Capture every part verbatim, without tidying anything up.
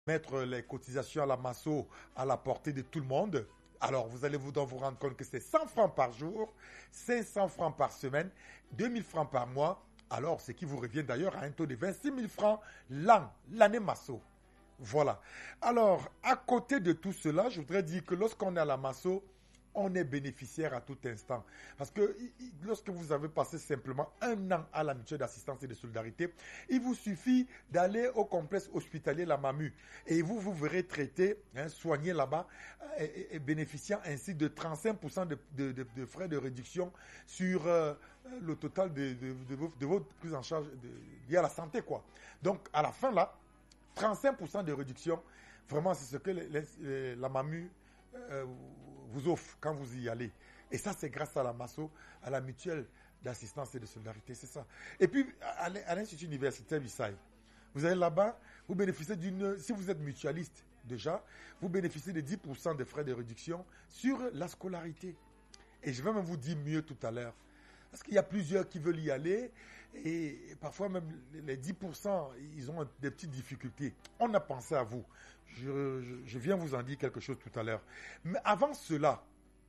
mettre les cotisations à la Masso à la portée de tout le monde. Alors, vous allez vous, donc vous rendre compte que c'est cent francs par jour, cinq cents francs par semaine, deux mille francs par mois. Alors, ce qui vous revient d'ailleurs à un taux de vingt-six mille francs l'an, l'année Masso. Voilà. Alors, à côté de tout cela, je voudrais dire que lorsqu'on est à la Masso, on est bénéficiaire à tout instant. Parce que lorsque vous avez passé simplement un an à la mutuelle d'assistance et de solidarité, il vous suffit d'aller au complexe hospitalier La Mamu et vous vous verrez traité, hein, soigné là-bas et, et, et bénéficiant ainsi de trente-cinq pour cent de, de, de, de frais de réduction sur euh, le total de, de, de, de, de votre prise en charge liée à la santé, quoi. Donc, à la fin, là, trente-cinq pour cent de réduction, vraiment, c'est ce que les, les, les, la Mamu euh, vous offre quand vous y allez. Et ça, c'est grâce à la Masso, à la mutuelle d'assistance et de solidarité, c'est ça. Et puis, à, à l'Institut universitaire Bissaï, vous allez là-bas, vous bénéficiez d'une, si vous êtes mutualiste déjà, vous bénéficiez de dix pour cent de frais de réduction sur la scolarité. Et je vais même vous dire mieux tout à l'heure. Parce qu'il y a plusieurs qui veulent y aller et parfois même les dix pour cent, ils ont des petites difficultés. On a pensé à vous. Je, je, je viens vous en dire quelque chose tout à l'heure. Mais avant cela,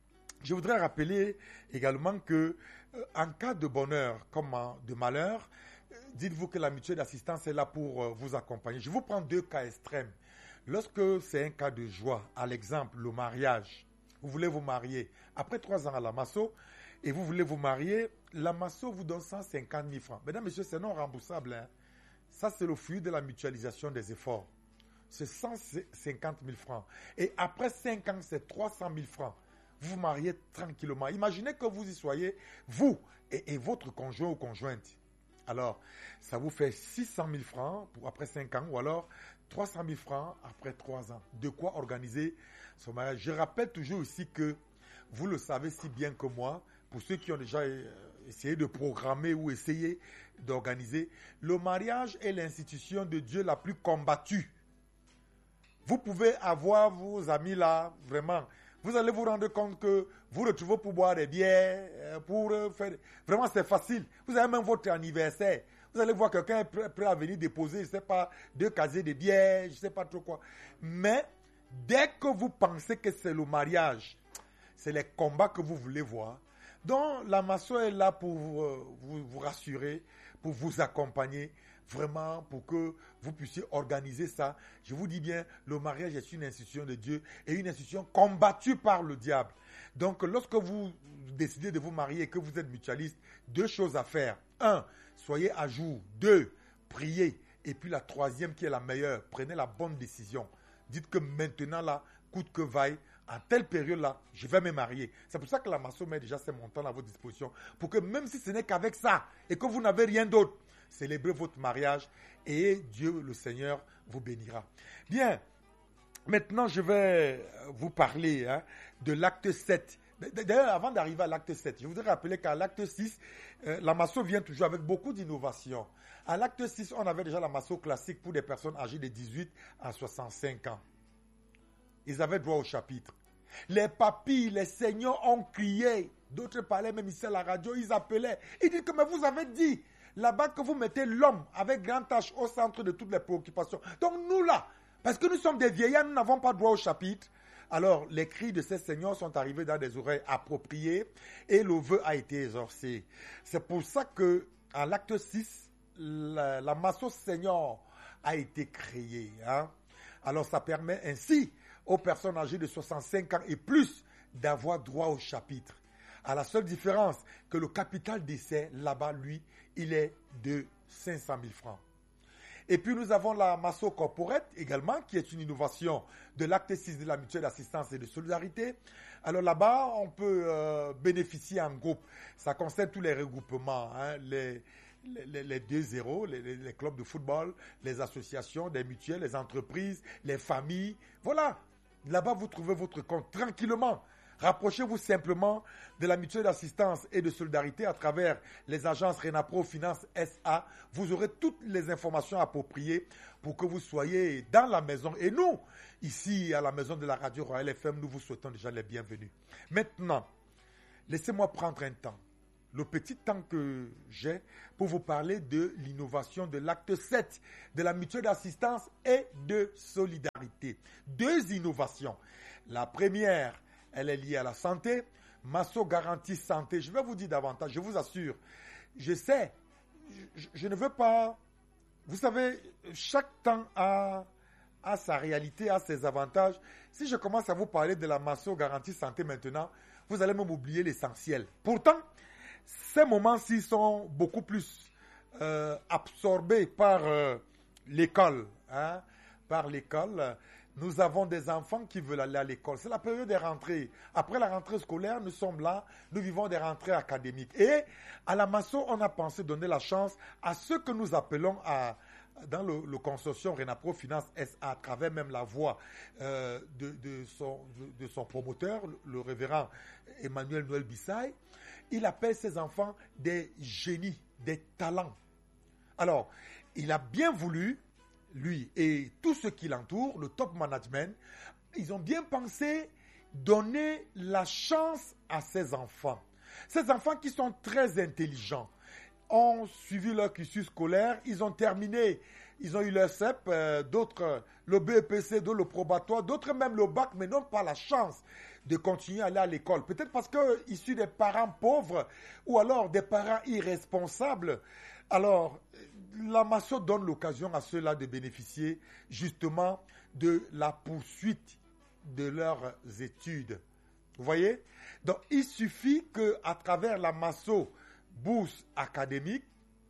je voudrais rappeler également que euh, en cas de bonheur comme de malheur, euh, dites-vous que la mutuelle d'assistance est là pour euh, vous accompagner. Je vous prends deux cas extrêmes. Lorsque c'est un cas de joie, à l'exemple, le mariage, vous voulez vous marier après trois ans à la Masso, et vous voulez vous marier, la Masso vous donne cent cinquante mille francs. Mesdames, messieurs, c'est non remboursable. Hein? Ça, c'est le fruit de la mutualisation des efforts. C'est cent cinquante mille francs. Et après cinq ans, c'est trois cent mille francs. Vous vous mariez tranquillement. Imaginez que vous y soyez, vous et, et votre conjoint ou conjointe. Alors, ça vous fait six cent mille francs pour après cinq ans ou alors trois cent mille francs après trois ans. De quoi organiser son mariage. Je rappelle toujours ici que vous le savez si bien que moi, pour ceux qui ont déjà essayé de programmer ou essayé d'organiser, le mariage est l'institution de Dieu la plus combattue. Vous pouvez avoir vos amis là, vraiment. Vous allez vous rendre compte que vous retrouvez pour boire des bières, pour faire... Vraiment, c'est facile. Vous avez même votre anniversaire. Vous allez voir quelqu'un est prêt, prêt à venir déposer, je ne sais pas, deux casiers de bière, je ne sais pas trop quoi. Mais dès que vous pensez que c'est le mariage, c'est les combats que vous voulez voir. Donc, la Masso est là pour vous, euh, vous, vous rassurer, pour vous accompagner, vraiment pour que vous puissiez organiser ça. Je vous dis bien, le mariage est une institution de Dieu et une institution combattue par le diable. Donc, lorsque vous décidez de vous marier et que vous êtes mutualiste, deux choses à faire. Un, soyez à jour. Deux, priez. Et puis la troisième qui est la meilleure, prenez la bonne décision. Dites que maintenant, là, coûte que vaille, à telle période-là, je vais me marier. C'est pour ça que la Masso met déjà ces montants à votre disposition. Pour que même si ce n'est qu'avec ça et que vous n'avez rien d'autre, célébrez votre mariage et Dieu, le Seigneur, vous bénira. Bien, maintenant je vais vous parler hein, de l'acte sept. D'ailleurs, avant d'arriver à l'acte sept, je voudrais rappeler qu'à l'acte six, euh, la Masso vient toujours avec beaucoup d'innovations. À l'acte six, on avait déjà la Masso classique pour des personnes âgées de dix-huit à soixante-cinq ans. Ils avaient droit au chapitre. Les papis, les seigneurs ont crié. D'autres parlaient même ici à la radio, ils appelaient. Ils disent que mais vous avez dit là-bas que vous mettez l'homme avec grand H au centre de toutes les préoccupations. Donc nous là, parce que nous sommes des vieillards, nous n'avons pas droit au chapitre. Alors les cris de ces seigneurs sont arrivés dans des oreilles appropriées et le vœu a été exaucé. C'est pour ça que à l'acte six, la, la Masso Seigneur a été créée. Hein? Alors ça permet ainsi aux personnes âgées de soixante-cinq ans et plus d'avoir droit au chapitre. À la seule différence que le capital d'essai, là-bas, lui, il est de cinq cent mille francs. Et puis nous avons la Masso Corporate également, qui est une innovation de l'acte six de la mutuelle d'assistance et de solidarité. Alors là-bas, on peut euh, bénéficier en groupe. Ça concerne tous les regroupements, hein, les... Les, les deux zéro, les, les, les clubs de football, les associations, les mutuelles, les entreprises, les familles. Voilà. Là-bas, vous trouvez votre compte tranquillement. Rapprochez-vous simplement de la mutuelle d'assistance et de solidarité à travers les agences Renapro Finance S A. Vous aurez toutes les informations appropriées pour que vous soyez dans la maison. Et nous, ici à la maison de la radio Royal F M, nous vous souhaitons déjà les bienvenus. Maintenant, laissez-moi prendre un temps le petit temps que j'ai pour vous parler de l'innovation de l'acte sept de la mutuelle d'assistance et de solidarité. Deux innovations. La première, elle est liée à la santé. Masso Garantie Santé, je vais vous dire davantage, je vous assure. Je sais, je, je ne veux pas... Vous savez, chaque temps a, a sa réalité, a ses avantages. Si je commence à vous parler de la Masso Garantie Santé maintenant, vous allez même oublier l'essentiel. Pourtant, ces moments-ci sont beaucoup plus euh, absorbés par euh, l'école. Hein, par l'école. Nous avons des enfants qui veulent aller à l'école. C'est la période des rentrées. Après la rentrée scolaire, nous sommes là, nous vivons des rentrées académiques. Et à la Masso, on a pensé donner la chance à ceux que nous appelons à, dans le, le consortium Renapro Finance S A, à travers même la voix euh, de, de, son, de, de son promoteur, le, le révérend Emmanuel Noël Bissaï. Il appelle ses enfants des génies, des talents. Alors, il a bien voulu, lui et tout ce qui l'entoure, le top management, ils ont bien pensé donner la chance à ces enfants. Ces enfants qui sont très intelligents, ont suivi leur cursus scolaire, ils ont terminé, ils ont eu leur C E P, euh, d'autres le B E P C, d'autres le probatoire, d'autres même le bac, mais n'ont pas la chance de continuer à aller à l'école. Peut-être parce que issus des parents pauvres ou alors des parents irresponsables. Alors, la Masso donne l'occasion à ceux-là de bénéficier justement de la poursuite de leurs études. Vous voyez? Donc, il suffit qu'à travers la Masso bourse académique,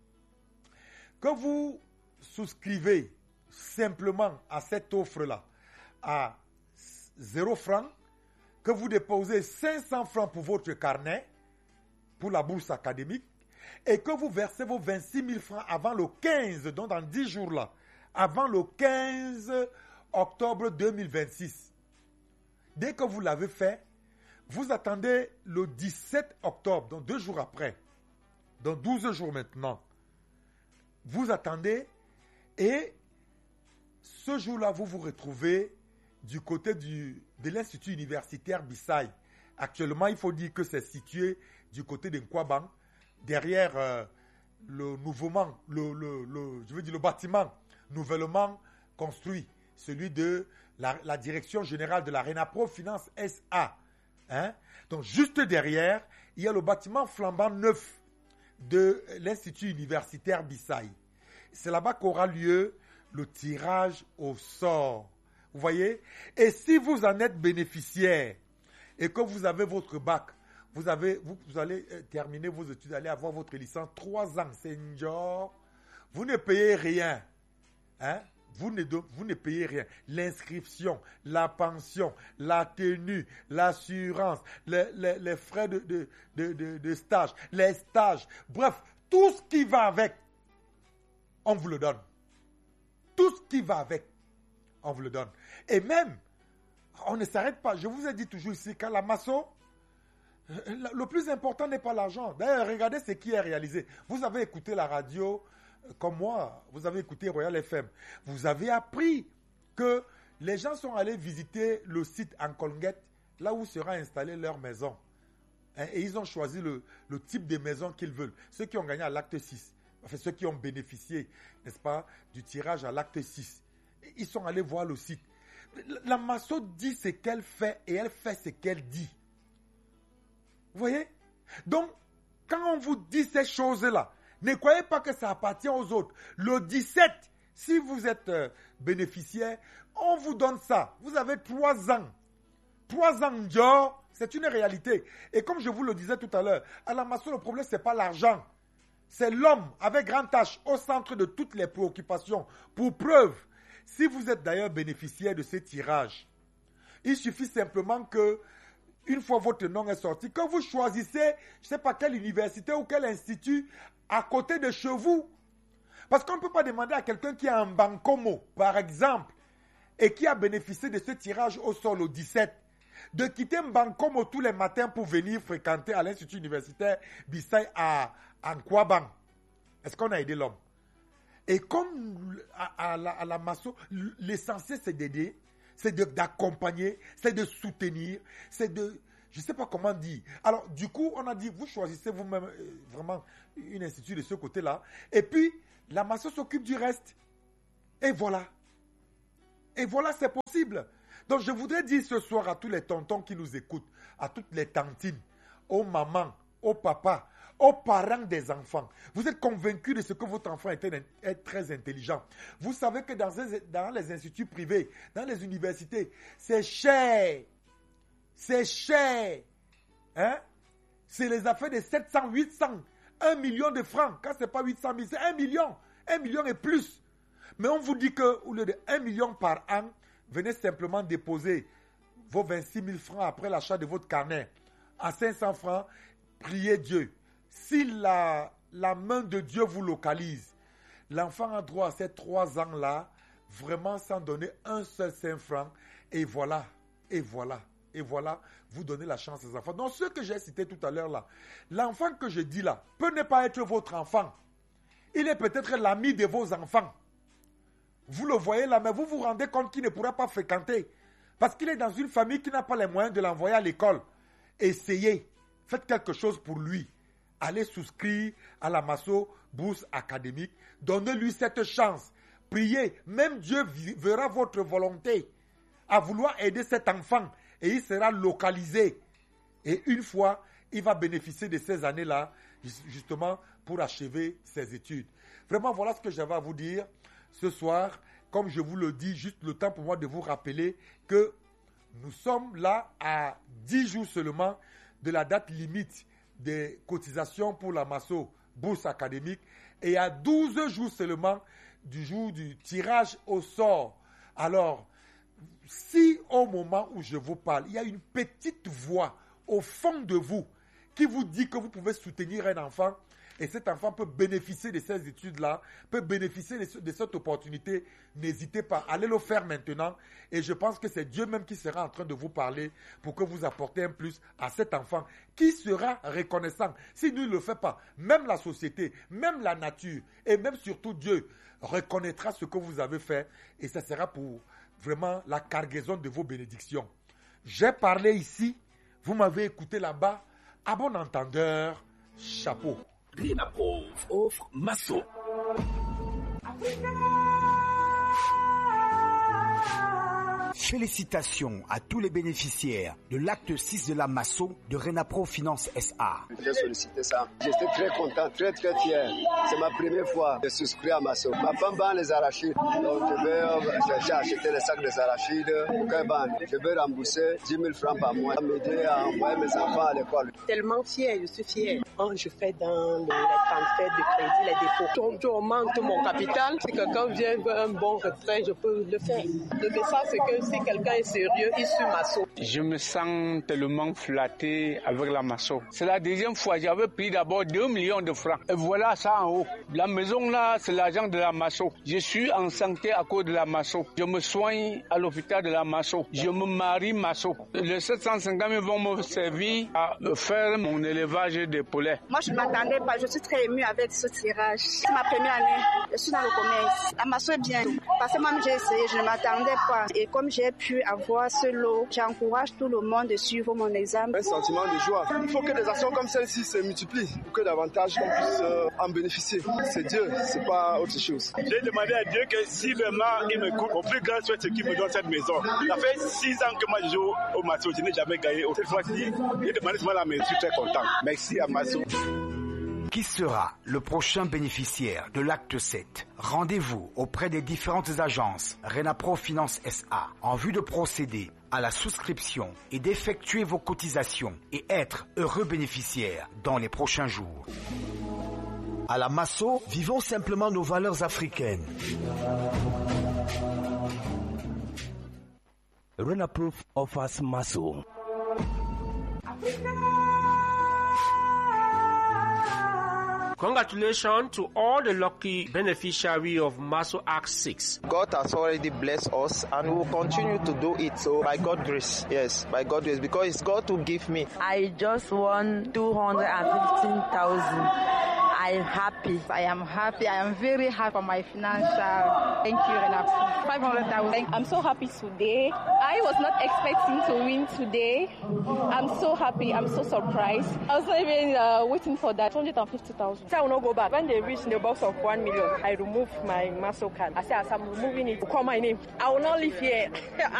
que vous souscrivez simplement à cette offre-là à zéro franc, que vous déposez cinq cents francs pour votre carnet, pour la bourse académique, et que vous versez vos vingt-six mille francs avant le quinze, donc dans dix jours là, avant le quinze octobre deux mille vingt-six. Dès que vous l'avez fait, vous attendez le dix-sept octobre, donc deux jours après, dans douze jours maintenant. Vous attendez et ce jour-là, vous vous retrouvez du côté du, de l'Institut universitaire Bissaï. Actuellement, il faut dire que c'est situé du côté de Nkwabang, derrière euh, le mouvement, le, le, le, je veux dire le bâtiment nouvellement construit, celui de la, la direction générale de la Renapro Finance S A. Hein? Donc, juste derrière, il y a le bâtiment flambant neuf de l'Institut universitaire Bissaï. C'est là-bas qu'aura lieu le tirage au sort. Vous voyez? Et si vous en êtes bénéficiaire et que vous avez votre bac, vous, avez, vous, vous allez terminer vos études, allez avoir votre licence, trois ans, senior, vous ne payez rien. Hein? Vous ne, vous ne payez rien. L'inscription, la pension, la tenue, l'assurance, les, les, les frais de, de, de, de, de stage, les stages, bref, tout ce qui va avec, on vous le donne. Tout ce qui va avec, on vous le donne. Et même, on ne s'arrête pas. Je vous ai dit toujours ici qu'à la Masso, le plus important n'est pas l'argent. D'ailleurs, regardez ce qui est réalisé. Vous avez écouté la radio, comme moi, vous avez écouté Royal F M. Vous avez appris que les gens sont allés visiter le site en Colguette, là où sera installée leur maison. Et ils ont choisi le, le type de maison qu'ils veulent. Ceux qui ont gagné à l'acte six, enfin ceux qui ont bénéficié, n'est-ce pas, du tirage à l'acte six. Ils sont allés voir le site. La Masso dit ce qu'elle fait et elle fait ce qu'elle dit. Vous voyez? Donc, quand on vous dit ces choses-là, ne croyez pas que ça appartient aux autres. Le dix-sept, si vous êtes euh, bénéficiaire, on vous donne ça. Vous avez trois ans. Trois ans, Dior, c'est une réalité. Et comme je vous le disais tout à l'heure, à la Masso, le problème, ce n'est pas l'argent. C'est l'homme avec grand H au centre de toutes les préoccupations. Pour preuve, si vous êtes d'ailleurs bénéficiaire de ces tirages, il suffit simplement que, une fois votre nom est sorti, que vous choisissez, je ne sais pas quelle université ou quel institut à côté de chez vous. Parce qu'on ne peut pas demander à quelqu'un qui a un bancomo, par exemple, et qui a bénéficié de ce tirage au sol au dix-sept, de quitter un bancomo tous les matins pour venir fréquenter à l'Institut universitaire Bissaï à Nkwabang. Est-ce qu'on a aidé l'homme? Et comme à, à, la, à la Masso, l'essentiel c'est d'aider, c'est d'accompagner, c'est de soutenir, c'est de, je ne sais pas comment dire. Alors, du coup, on a dit, vous choisissez vous-même euh, vraiment une institut de ce côté-là. Et puis, la maçon s'occupe du reste. Et voilà. Et voilà, c'est possible. Donc, je voudrais dire ce soir à tous les tontons qui nous écoutent, à toutes les tantines, aux mamans, aux papas, aux parents des enfants. Vous êtes convaincus de ce que votre enfant est, est très intelligent. Vous savez que dans, dans les instituts privés, dans les universités, c'est cher. C'est cher. Hein? C'est les affaires de sept cents, huit cents, un million de francs. Quand ce n'est pas huit cent mille, c'est un million. un million et plus. Mais on vous dit qu'au lieu de un million par an, venez simplement déposer vos vingt-six mille francs après l'achat de votre carnet à cinq cents francs, priez Dieu. Si la, la main de Dieu vous localise, l'enfant a droit à ces trois ans-là, vraiment sans donner un seul cinq francs, et voilà, et voilà, et voilà, vous donnez la chance aux enfants. Donc, ce que j'ai cité tout à l'heure là, l'enfant que je dis là, peut ne pas être votre enfant. Il est peut-être l'ami de vos enfants. Vous le voyez là, mais vous vous rendez compte qu'il ne pourra pas fréquenter. Parce qu'il est dans une famille qui n'a pas les moyens de l'envoyer à l'école. Essayez, faites quelque chose pour lui. Allez souscrire à la Masso bourse académique. Donnez-lui cette chance. Priez, même Dieu verra votre volonté à vouloir aider cet enfant. Et il sera localisé. Et une fois, il va bénéficier de ces années-là, justement, pour achever ses études. Vraiment, voilà ce que j'avais à vous dire. Ce soir, comme je vous le dis, juste le temps pour moi de vous rappeler que nous sommes là à dix jours seulement de la date limite des cotisations pour la Masso bourse académique et à douze jours seulement du jour du tirage au sort. Alors, si au moment où je vous parle, il y a une petite voix au fond de vous qui vous dit que vous pouvez soutenir un enfant, et cet enfant peut bénéficier de ces études-là, peut bénéficier de, de cette opportunité, n'hésitez pas, allez le faire maintenant. Et je pense que c'est Dieu même qui sera en train de vous parler pour que vous apportez un plus à cet enfant qui sera reconnaissant. S'il ne le fait pas, même la société, même la nature et même surtout Dieu reconnaîtra ce que vous avez fait et ça sera pour vraiment la cargaison de vos bénédictions. J'ai parlé ici, vous m'avez écouté là-bas. À bon entendeur, chapeau. Renapro offre Masso. Félicitations à tous les bénéficiaires de l'acte six de la Masso de Renapro Finance S A. J'ai sollicité ça. J'étais très content, très très fier. C'est ma première fois de souscrire à Masso. Ma femme vend les arachides. Donc je vais, j'ai acheté les sacs des arachides. Je vais rembourser dix mille francs par mois. Ça m'aider à envoyer mes enfants à l'école. Tellement fier, je suis fier. Quand je fais dans le, les transferts de crédit, les dépôts, je augmente mon capital. Si quelqu'un vient veut un bon retrait, je peux le faire. Le message, c'est que si quelqu'un est sérieux, il suit Masso. Je me sens tellement flatté avec la Masso. C'est la deuxième fois. J'avais pris d'abord deux millions de francs. Et voilà ça en haut. La maison là, c'est l'argent de la Masso. Je suis en santé à cause de la Masso. Je me soigne à l'hôpital de la Masso. Je me marie Masso. Les sept cent cinquante mille vont me servir à faire mon élevage de poulets. Moi, je ne m'attendais pas. Je suis très émue avec ce tirage. C'est ma première année. Je suis dans le commerce. La Masso est bien. Parce que moi, j'ai essayé. Je ne m'attendais pas. Et comme j'ai pu avoir ce lot, j'encourage tout le monde à suivre mon examen. Un sentiment de joie. Il faut que des actions comme celle-ci se multiplient pour que davantage on puisse euh, en bénéficier. C'est Dieu, c'est pas autre chose. J'ai demandé à Dieu que si vraiment il me coupe, au plus grand soit ce qui me donne cette maison. Ça fait six ans que moi je joue au Masso, je n'ai jamais gagné. Cette fois-ci, j'ai demandé seulement la maison, je suis très content. Merci à Masso. Qui sera le prochain bénéficiaire de l'acte sept? Rendez-vous auprès des différentes agences Renapro Finance S A en vue de procéder à la souscription et d'effectuer vos cotisations et être heureux bénéficiaire dans les prochains jours. À la Masso, vivons simplement nos valeurs africaines. Renapro offers Masso. Congratulations to all the lucky beneficiaries of Masso Act six. God has already blessed us and we will continue to do it. So by God's grace, yes, by God's grace, because it's God who give me. I just won two hundred fifteen thousand. I am happy. I am happy. I am very happy for my financial. Thank you, Renaproof. five hundred thousand. I'm so happy today. I was not expecting to win today. I'm so happy. I'm so surprised. I was not even uh, waiting for that. two hundred fifty thousand. So I will not go back. When they reach the box of one million, I remove my muscle card. I say, as I'm removing it, call my name. I will not live here.